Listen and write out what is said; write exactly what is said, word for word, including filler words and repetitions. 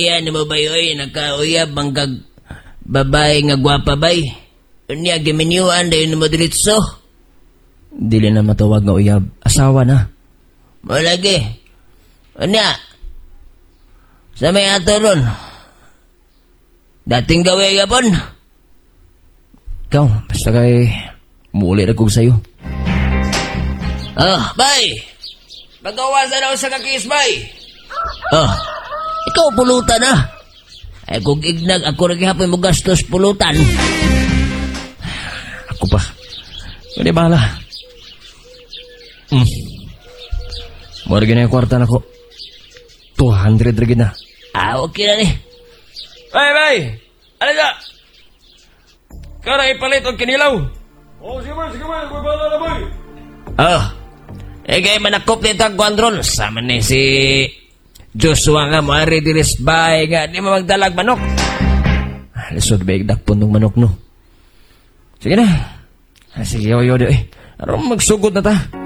Yan mo ba yoy, nakauyab ang kag babae nga gwapa bay. Unya giminyuan dayon mo diritso. Dili na matawag nga uyab. Asawa na. Malagi. Unya. Sa may ato ron. Dating gawe yapon. Ikaw, basta kay muli na kong sayo. Oh, bay. Pagawasan ako sa kakis, bay. Oh, ikaw pulutan ah. Ay kung ignag ako naghihapon mo gastos pulutan. Ako pa. Hindi bahala. Hmm. Morgan na yung kwarta na ko. two hundred rin na. Ah, okay na ni. Bay, bay! Ano ka? Ikaw na ipalit ang kinilaw. Oh, sige man, sige man. May bala na, boy. Oh, eh kaya manakop nito ang kwandron. Sama ni si Joshua nga maari diris bay nga di mo magdalag manok. Lisod ba igdakpon ng manok no? Sige na. Sige, yoyo, yoyo. Eh. Aram magsugod na ta.